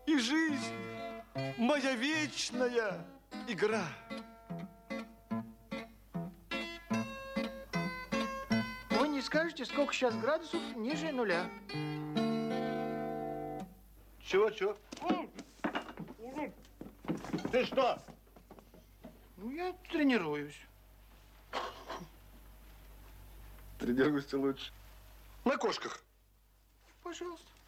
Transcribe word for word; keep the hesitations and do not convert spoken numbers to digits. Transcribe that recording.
и жизнь моя вечная игра. Вы не скажете, сколько сейчас градусов ниже нуля? Чего-чего? Ты что? Ну, я тренируюсь. Тренируйся лучше. На кошках. Пожалуйста.